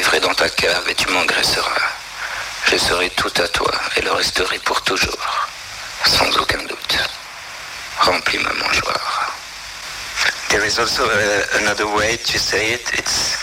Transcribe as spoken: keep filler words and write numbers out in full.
J'arriverai dans ta cave et tu m'engraisseras. Je serai tout à toi et le resterai pour toujours, sans aucun doute. Remplis ma mangeoire. There is also a, another way to say it. It's